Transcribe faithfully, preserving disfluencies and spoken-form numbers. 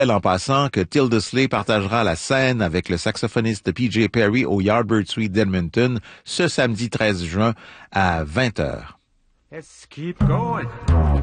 En passant que Tildesley partagera la scène avec le saxophoniste P J Perry au Yardbird Suite d'Edmonton ce samedi treize juin à vingt heures. Let's keep going.